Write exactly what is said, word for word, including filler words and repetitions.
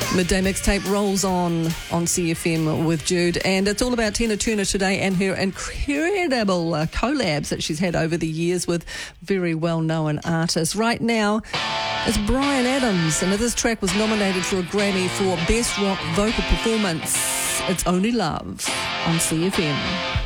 Midday Mixtape rolls on on C F M with Jude, and it's all about Tina Turner today and her incredible uh, collabs that she's had over the years with very well-known artists. Right now, it's Bryan Adams, and this track was nominated for a Grammy for Best Rock Vocal Performance. It's Only Love on C F M.